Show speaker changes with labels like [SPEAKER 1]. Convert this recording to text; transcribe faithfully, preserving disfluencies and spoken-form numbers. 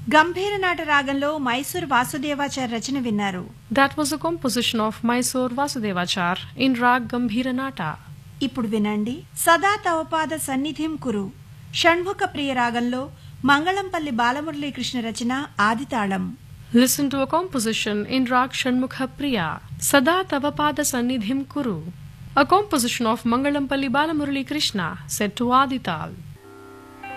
[SPEAKER 1] గంభీరనాట రాగంలో మైసూర్ వాసుదేవాచార్ రచన విన్నారు.
[SPEAKER 2] That was a composition of Mysore Vasudevachar in Rag Gambhiranata.
[SPEAKER 1] ఇప్పుడు వినండి సదా తవపాద సన్నిధిం కురు షణ్ముఖ ప్రియ రాగంలో మంగళంపల్లి బాలమురళీకృష్ణ రచన ఆదితాళం.
[SPEAKER 2] Listen to a composition in Rag Shanmukha Priya, Sada Tavapada Sannidhim Kuru, a composition of Mangalampalli Balamurali Krishna set to Adital.